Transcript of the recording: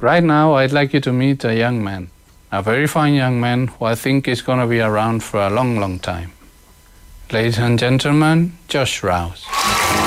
Right now, I'd like you to meet a young man, a very fine young man who I think is going to be around for a long, long time. Ladies and gentlemen, Josh Rouse.